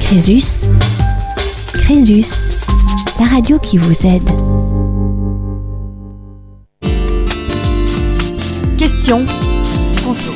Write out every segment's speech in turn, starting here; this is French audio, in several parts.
Crésus, la radio qui vous aide. Question conso.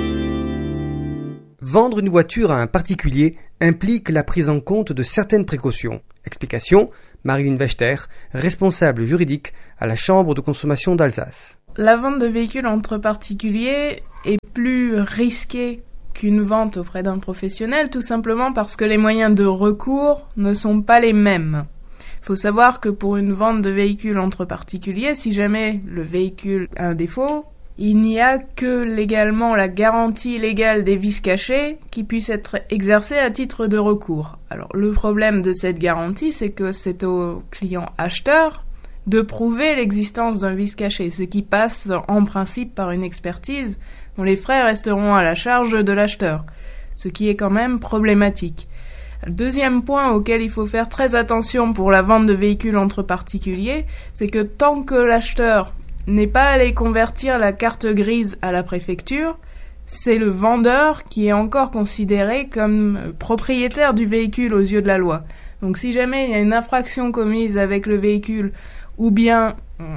Vendre une voiture à un particulier implique la prise en compte de certaines précautions. Explication, Marilyn Wechter, responsable juridique à la Chambre de consommation d'Alsace. La vente de véhicules entre particuliers est plus risquée qu'une vente auprès d'un professionnel, tout simplement parce que les moyens de recours ne sont pas les mêmes. Il faut savoir que pour une vente de véhicules entre particuliers, si jamais le véhicule a un défaut, il n'y a que légalement la garantie légale des vices cachés qui puisse être exercée à titre de recours. Alors le problème de cette garantie, c'est que c'est au client acheteur de prouver l'existence d'un vice caché, ce qui passe en principe par une expertise dont les frais resteront à la charge de l'acheteur, ce qui est quand même problématique. Le deuxième point auquel il faut faire très attention pour la vente de véhicules entre particuliers, c'est que tant que l'acheteur n'est pas allé convertir la carte grise à la préfecture, c'est le vendeur qui est encore considéré comme propriétaire du véhicule aux yeux de la loi. Donc si jamais il y a une infraction commise avec le véhicule, ou bien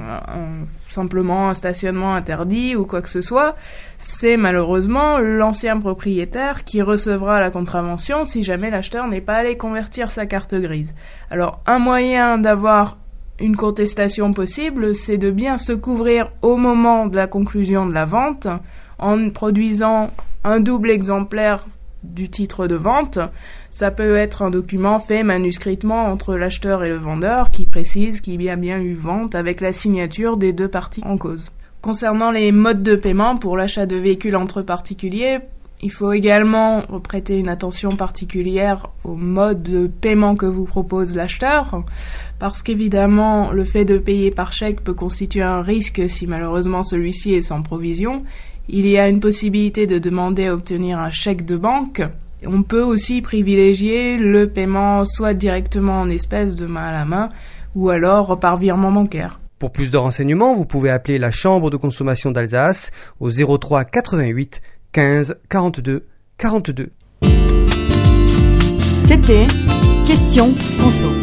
simplement un stationnement interdit ou quoi que ce soit, c'est malheureusement l'ancien propriétaire qui recevra la contravention si jamais l'acheteur n'est pas allé convertir sa carte grise. Alors un moyen d'avoir une contestation possible, c'est de bien se couvrir au moment de la conclusion de la vente en produisant un double exemplaire du titre de vente. Ça peut être un document fait manuscritement entre l'acheteur et le vendeur qui précise qu'il y a bien eu vente avec la signature des deux parties en cause. Concernant les modes de paiement pour l'achat de véhicules entre particuliers, il faut également prêter une attention particulière au mode de paiement que vous propose l'acheteur, parce qu'évidemment, le fait de payer par chèque peut constituer un risque si malheureusement celui-ci est sans provision. Il y a une possibilité de demander à obtenir un chèque de banque. On peut aussi privilégier le paiement soit directement en espèces de main à la main, ou alors par virement bancaire. Pour plus de renseignements, vous pouvez appeler la Chambre de consommation d'Alsace au 03 88 15 42 42. C'était Question conso.